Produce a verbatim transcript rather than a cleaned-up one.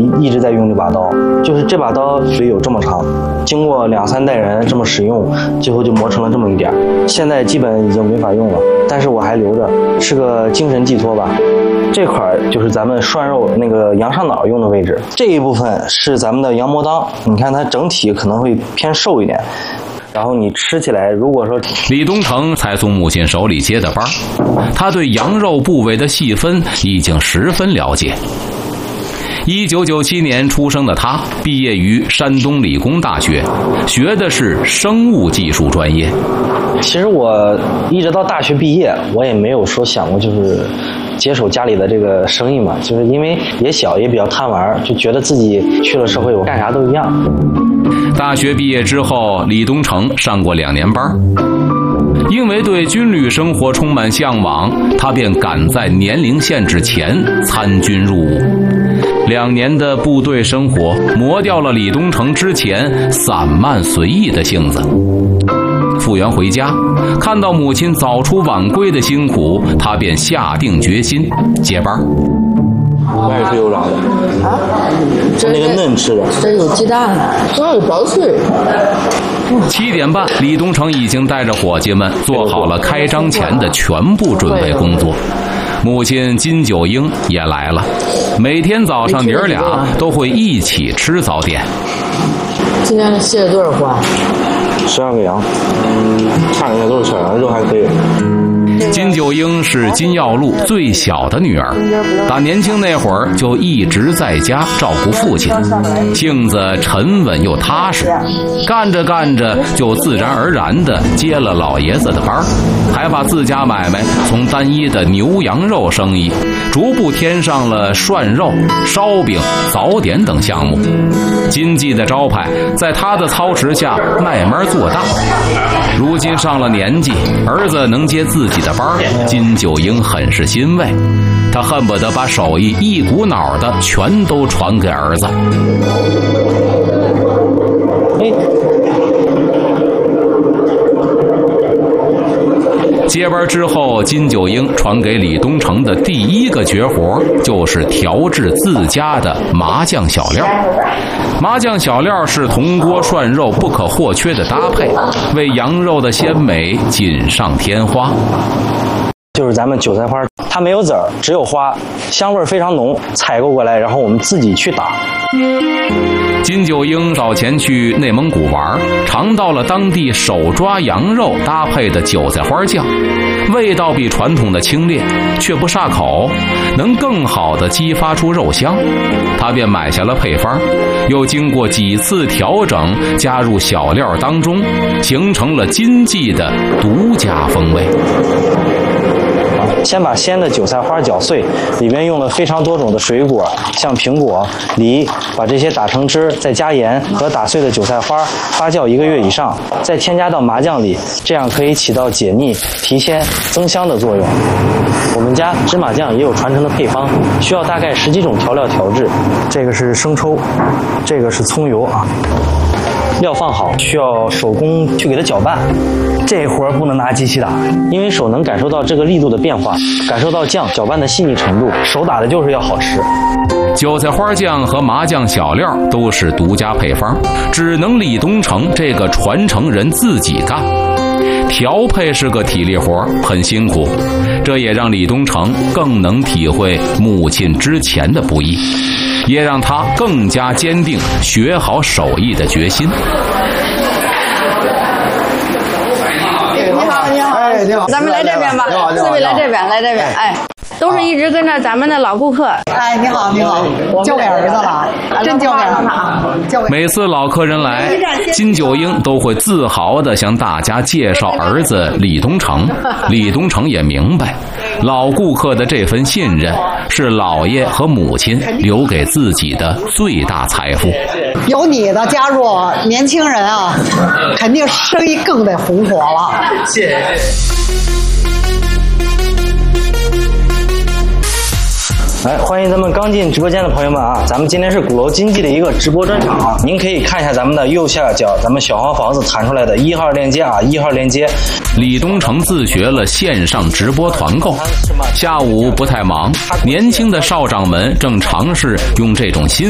一直在用这把刀，就是这把刀嘴有这么长，经过两三代人这么使用，最后就磨成了这么一点，现在基本已经没法用了，但是我还留着，是个精神寄托吧。这块就是咱们涮肉那个羊上脑用的位置，这一部分是咱们的羊膜裆，你看它整体可能会偏瘦一点，然后你吃起来，如果说李东成才从母亲手里接的班，他对羊肉部位的细分已经十分了解。一九九七年出生的他，毕业于山东理工大学，学的是生物技术专业。 其实我一直到大学毕业，我也没有说想过就是接手家里的这个生意嘛，就是因为也小，也比较贪玩，就觉得自己去了社会，我干啥都一样。 大学毕业之后，李东成上过两年班，因为对军旅生活充满向往，他便赶在年龄限制前参军入伍。两年的部队生活磨掉了李东成之前散漫随意的性子。复员回家，看到母亲早出晚归的辛苦，他便下定决心接班。 外是有瓤的啊，那个嫩吃的， 这有鸡蛋，这有薄脆。 七点半，李东成已经带着伙计们做好了开张前的全部准备工作。母亲金九英也来了，每天早上娘儿俩都会一起吃早点。 今天卸了多少花？ 十二个羊，嗯，看一下都是小羊肉，还可以。 金九英是金耀禄最小的女儿，打年轻那会儿就一直在家照顾父亲，性子沉稳又踏实，干着干着就自然而然地接了老爷子的班，还把自家买卖从单一的牛羊肉生意逐步添上了涮肉、烧饼、早点等项目。金记的招牌在他的操持下慢慢做大。如今上了年纪，儿子能接自己的班，金九英很是欣慰，他恨不得把手艺一股脑的全都传给儿子。接班之后，金九英传给李东成的第一个绝活就是调制自家的麻酱小料。麻酱小料是铜锅涮肉不可或缺的搭配，为羊肉的鲜美锦上添花。 就是咱们韭菜花，它没有籽儿，只有花，香味非常浓。采购过来，然后我们自己去打。 金九英早前去内蒙古玩，尝到了当地手抓羊肉搭配的韭菜花酱，味道比传统的清冽，却不煞口，能更好地激发出肉香。他便买下了配方，又经过几次调整，加入小料当中，形成了金记的独家风味。 先把鲜的韭菜花搅碎，里面用了非常多种的水果，像苹果、梨，把这些打成汁，再加盐和打碎的韭菜花发酵一个月以上，再添加到麻酱里，这样可以起到解腻、提鲜、增香的作用。我们家芝麻酱也有传承的配方，需要大概十几种调料调制。这个是生抽，这个是葱油啊。料放好，需要手工去给它搅拌，这活儿不能拿机器打，因为手能感受到这个力度的变化，感受到酱搅拌的细腻程度，手打的就是要好吃。 韭菜花酱和麻酱小料都是独家配方，只能李东成这个传承人自己干。调配是个体力活，很辛苦，这也让李东成更能体会母亲之前的不易，也让他更加坚定学好手艺的决心。 你好，你好，哎，你好，咱们来这边吧，四位来这边，来这边，哎。都是一直跟着咱们的老顾客。 哎，你好，你好，交给儿子了，真交给儿子了。 每次老客人来，金九英都会自豪地向大家介绍儿子李东成。李东成也明白，老顾客的这份信任是姥爷和母亲留给自己的最大财富。 有你的加入，年轻人啊，肯定生意更得红火了。谢谢。 来，欢迎咱们刚进直播间的朋友们啊！咱们今天是鼓楼金记的一个直播专场啊，您可以看一下咱们的右下角，咱们小黄房子弹出来的一号链接啊，一号链接。 李东成自学了线上直播团购，下午不太忙，年轻的少长们正尝试用这种新